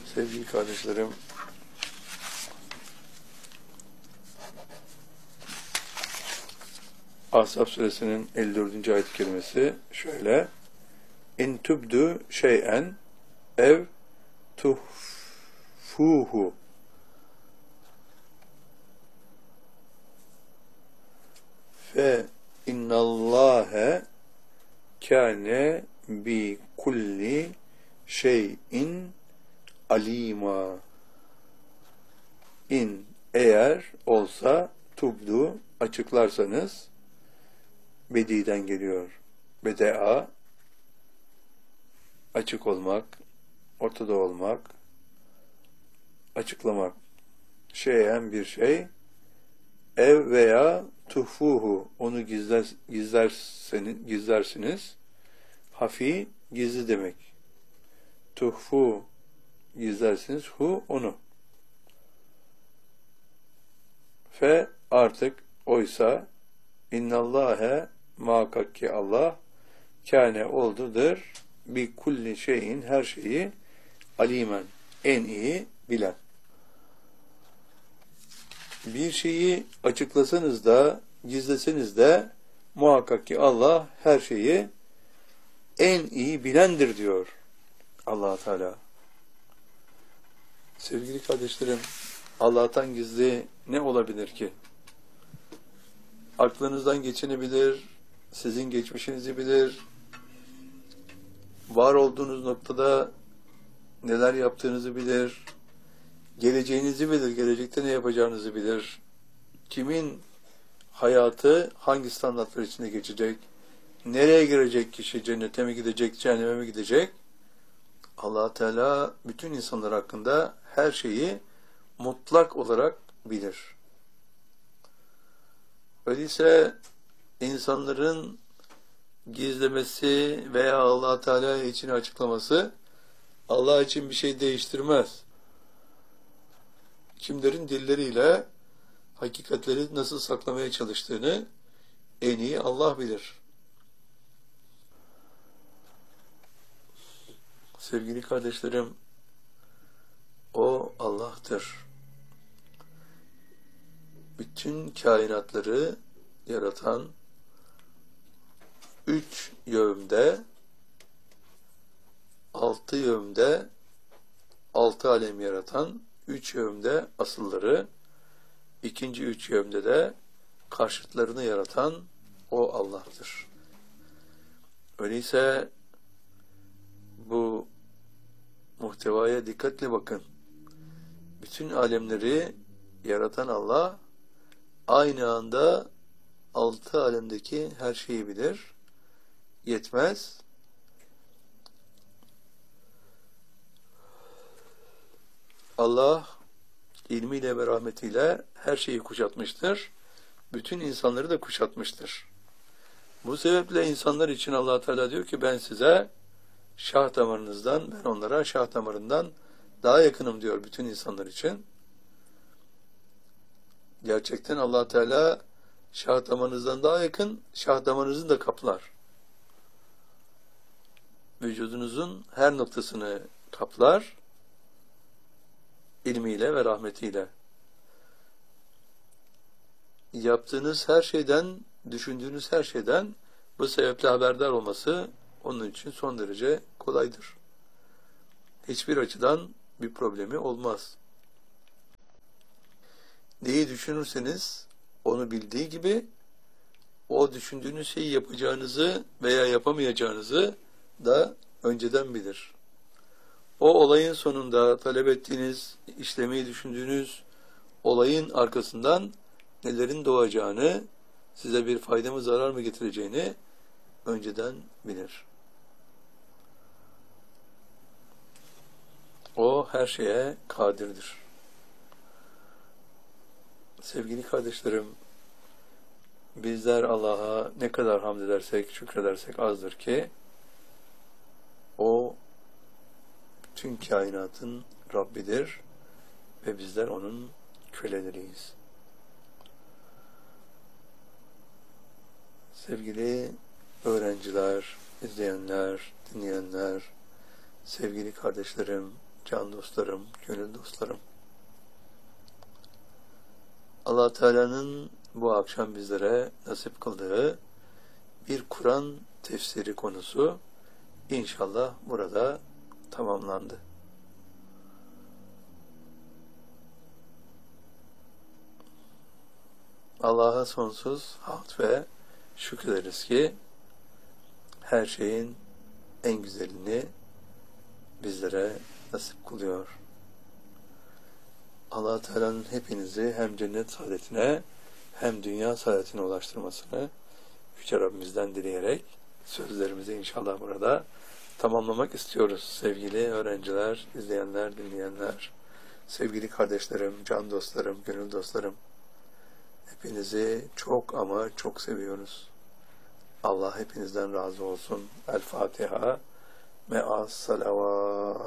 Sevgili kardeşlerim, Ahzab suresinin 54. ayet-i kerimesi şöyle: İn tübdü şey'en ev tuhfuhu fe innallâhe kâne bi kulli şeyin alîmâ. İn, eğer olsa, tubdu, açıklarsanız, bediden geliyor. Bedea, açık olmak, ortada olmak, açıklamak. Şeyen bir şey, ev veya tuhfuhu, onu gizlersiniz. Hafi, gizli demek. Tuhfu, gizlersiniz. Hu, onu. Fe, artık, oysa, innallâhe, muhakkak ki Allah, kâne oldudur, bi kulli şeyin, her şeyi, alimen, en iyi bilen. Bir şeyi açıklasanız da, gizleseniz de, muhakkak ki Allah her şeyi en iyi bilendir diyor Allah Teala. Sevgili kardeşlerim, Allah'tan gizli ne olabilir ki? Aklınızdan geçenebilir, sizin geçmişinizi bilir, var olduğunuz noktada neler yaptığınızı bilir, geleceğinizi bilir, gelecekte ne yapacağınızı bilir, kimin hayatı hangi standartlar içinde geçecek, nereye girecek kişi, cennete mi gidecek, cehenneme mi gidecek? Allah Teala bütün insanlar hakkında her şeyi mutlak olarak bilir. Öyleyse insanların gizlemesi veya Allah Teala için açıklaması Allah için bir şey değiştirmez. Kimlerin dilleriyle hakikatleri nasıl saklamaya çalıştığını en iyi Allah bilir. Sevgili kardeşlerim, O Allah'tır. Bütün kainatları yaratan, 3 yönde, 6 yönde, 6 alem yaratan, 3 yönde asılları, ikinci 3 yönde de karşıtlarını yaratan O Allah'tır. Öyleyse bu muhtevaya dikkatle bakın. Bütün alemleri yaratan Allah aynı anda 6 alemdeki her şeyi bilir. Yetmez. Allah ilmiyle ve rahmetiyle her şeyi kuşatmıştır. Bütün insanları da kuşatmıştır. Bu sebeple insanlar için Allah Teala diyor ki ben size şah damarınızdan, ben onlara şah damarından daha yakınım diyor bütün insanlar için. Gerçekten Allah Teala şah damarınızdan daha yakın, şah damarınızı da kaplar. Vücudunuzun her noktasını kaplar, ilmiyle ve rahmetiyle. Yaptığınız her şeyden, düşündüğünüz her şeyden bu sebeple haberdar olması onun için son derece kolaydır. Hiçbir açıdan bir problemi olmaz. Neyi düşünürseniz onu bildiği gibi o düşündüğünüz şeyi yapacağınızı veya yapamayacağınızı da önceden bilir. O olayın sonunda talep ettiğiniz, işlemeyi düşündüğünüz olayın arkasından nelerin doğacağını, size bir fayda mı zarar mı getireceğini önceden bilir. O her şeye kadirdir. Sevgili kardeşlerim, bizler Allah'a ne kadar hamd edersek, şükredersek azdır ki, O tüm kainatın Rabbidir ve bizler O'nun köleleriyiz. Sevgili öğrenciler, izleyenler, dinleyenler, sevgili kardeşlerim, can dostlarım, gönül dostlarım. Allah Teala'nın bu akşam bizlere nasip kıldığı bir Kur'an tefsiri konusu inşallah burada tamamlandı. Allah'a sonsuz hamd ve şükrederiz ki her şeyin en güzelini bizlere nasip kılıyor. Allah Teala'nın hepinizi hem cennet saadetine hem dünya saadetine ulaştırmasını Yüce Rabbimizden dileyerek sözlerimizi inşallah burada tamamlamak istiyoruz. Sevgili öğrenciler, izleyenler, dinleyenler, sevgili kardeşlerim, can dostlarım, gönül dostlarım, hepinizi çok ama çok seviyoruz. Allah hepinizden razı olsun. El Fatiha. Me'as salavat.